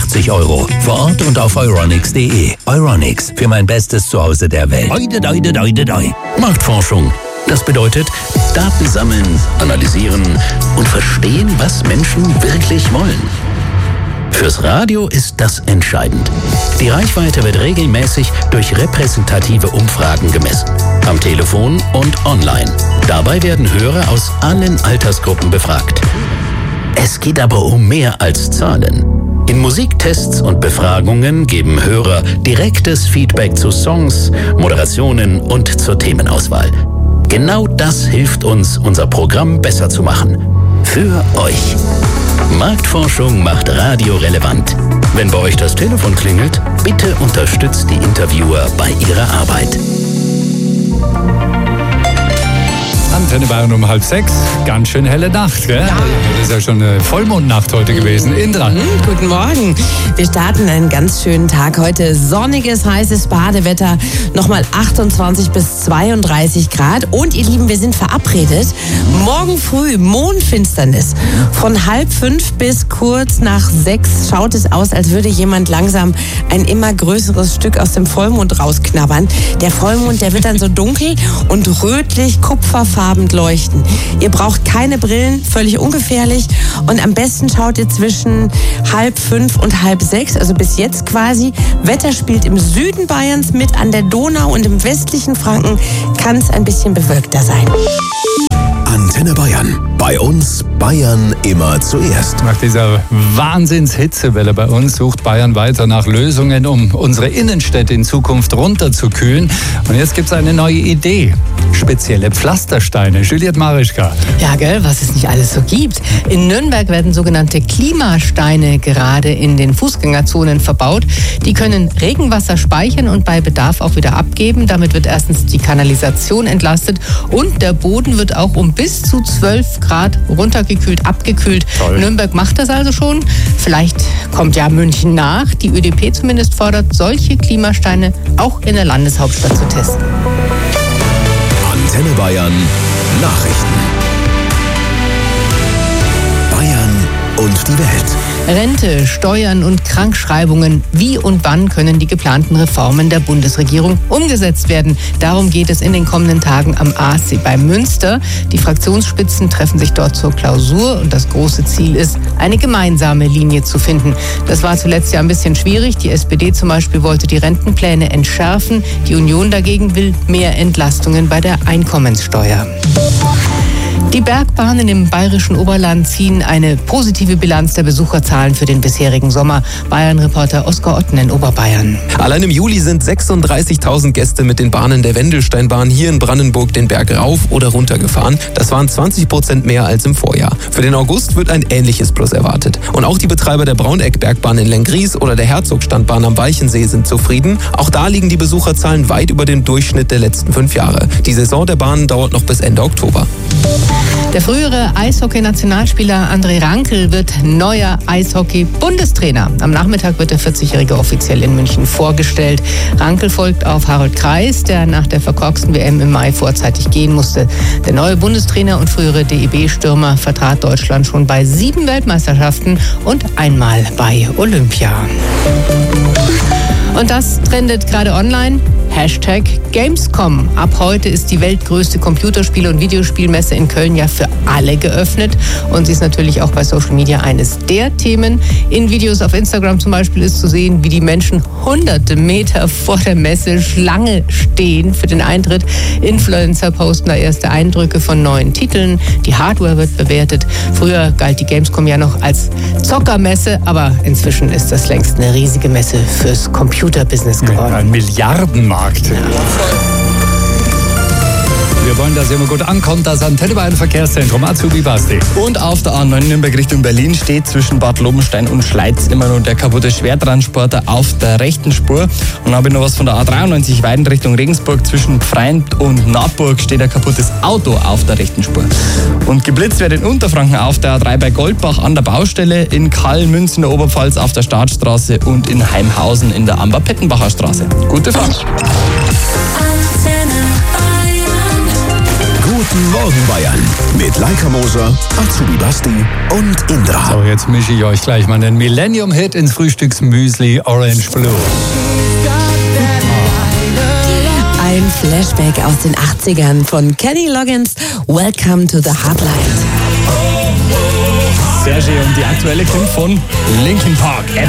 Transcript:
80 €. Vor Ort und auf euronics.de. Euronics, für mein bestes Zuhause der Welt. Marktforschung. Das bedeutet, Daten sammeln, analysieren und verstehen, was Menschen wirklich wollen. Fürs Radio ist das entscheidend. Die Reichweite wird regelmäßig durch repräsentative Umfragen gemessen. Am Telefon und online. Dabei werden Hörer aus allen Altersgruppen befragt. Es geht aber um mehr als Zahlen. In Musiktests und Befragungen geben Hörer direktes Feedback zu Songs, Moderationen und zur Themenauswahl. Genau das hilft uns, unser Programm besser zu machen. Für euch. Marktforschung macht Radio relevant. Wenn bei euch das Telefon klingelt, bitte unterstützt die Interviewer bei ihrer Arbeit. Antenne Bayern um 5:30. Ganz schön helle Nacht, gell? Ja. Das ist ja schon eine Vollmondnacht heute gewesen. Indra. Guten Morgen. Wir starten einen ganz schönen Tag heute. Sonniges, heißes Badewetter. Nochmal 28 bis 32 Grad. Und ihr Lieben, wir sind verabredet. Morgen früh Mondfinsternis. Von 4:30 bis kurz nach 6 schaut es aus, als würde jemand langsam ein immer größeres Stück aus dem Vollmond rausknabbern. Der Vollmond, der wird dann so dunkel und rötlich kupferfarben leuchten. Ihr braucht keine Brillen, völlig ungefährlich. Und am besten schaut ihr zwischen 4:30 und 5:30, also bis jetzt quasi. Wetter spielt im Süden Bayerns mit, an der Donau, und im westlichen Franken kann es ein bisschen bewölkter sein. Antenne Bayern. Bei uns Bayern immer zuerst. Nach dieser Wahnsinnshitzewelle bei uns sucht Bayern weiter nach Lösungen, um unsere Innenstädte in Zukunft runterzukühlen. Und jetzt gibt es eine neue Idee. Spezielle Pflastersteine. Juliette Marischka. Ja, gell, was es nicht alles so gibt. In Nürnberg werden sogenannte Klimasteine gerade in den Fußgängerzonen verbaut. Die können Regenwasser speichern und bei Bedarf auch wieder abgeben. Damit wird erstens die Kanalisation entlastet und der Boden wird auch um bis zu 12 Grad runtergekühlt, abgekühlt. Toll. Nürnberg macht das also schon. Vielleicht kommt ja München nach. Die ÖDP zumindest fordert, solche Klimasteine auch in der Landeshauptstadt zu testen. Antenne Bayern Nachrichten. Bayern und die Welt. Rente, Steuern und Krankschreibungen. Wie und wann können die geplanten Reformen der Bundesregierung umgesetzt werden? Darum geht es in den kommenden Tagen am ASsee bei Münster. Die Fraktionsspitzen treffen sich dort zur Klausur und das große Ziel ist, eine gemeinsame Linie zu finden. Das war zuletzt ja ein bisschen schwierig. Die SPD zum Beispiel wollte die Rentenpläne entschärfen. Die Union dagegen will mehr Entlastungen bei der Einkommenssteuer. Die Bergbahnen im bayerischen Oberland ziehen eine positive Bilanz der Besucherzahlen für den bisherigen Sommer. Bayern-Reporter Oskar Otten in Oberbayern. Allein im Juli sind 36.000 Gäste mit den Bahnen der Wendelsteinbahn hier in Brandenburg den Berg rauf oder runter gefahren. Das waren 20% mehr als im Vorjahr. Für den August wird ein ähnliches Plus erwartet. Und auch die Betreiber der Brauneck-Bergbahn in Lenggries oder der Herzogstandbahn am Walchensee sind zufrieden. Auch da liegen die Besucherzahlen weit über dem Durchschnitt der letzten 5 Jahre. Die Saison der Bahnen dauert noch bis Ende Oktober. Der frühere Eishockey-Nationalspieler André Rankel wird neuer Eishockey-Bundestrainer. Am Nachmittag wird der 40-Jährige offiziell in München vorgestellt. Rankel folgt auf Harold Kreis, der nach der verkorksten WM im Mai vorzeitig gehen musste. Der neue Bundestrainer und frühere DEB-Stürmer vertrat Deutschland schon bei 7 Weltmeisterschaften und einmal bei Olympia. Und das trendet gerade online. #Gamescom. Ab heute ist die weltgrößte Computerspiele- und Videospielmesse in Köln ja für alle geöffnet. Und sie ist natürlich auch bei Social Media eines der Themen. In Videos auf Instagram zum Beispiel ist zu sehen, wie die Menschen hunderte Meter vor der Messe Schlange stehen für den Eintritt. Influencer posten da erste Eindrücke von neuen Titeln. Die Hardware wird bewertet. Früher galt die Gamescom ja noch als Zockermesse, aber inzwischen ist das längst eine riesige Messe fürs Computerbusiness geworden. Ein Milliardenmarkt. Wir wollen, dass immer gut ankommt. Das Antenne Bayern Verkehrszentrum. Azubi Basti. Und auf der A9 Nürnberg Richtung Berlin steht zwischen Bad Lobenstein und Schleiz immer noch der kaputte Schwertransporter auf der rechten Spur. Und habe ich noch was von der A93 Weiden Richtung Regensburg. Zwischen Pfreimd und Nordburg steht ein kaputtes Auto auf der rechten Spur. Und geblitzt wird in Unterfranken auf der A3 bei Goldbach an der Baustelle, in Kallmünz in der Oberpfalz auf der Startstraße und in Heimhausen in der Amber-Pettenbacher Straße. Gute Fahrt. Guten Morgen Bayern mit Leica Moser, Azubi Basti und Indra. So, jetzt mische ich euch gleich mal einen Millennium-Hit ins Frühstücksmüsli Orange Blue. Ein Flashback aus den 80ern von Kenny Loggins. Welcome to the Hardline. Sehr schön. Und die aktuelle kommt von Linkin Park.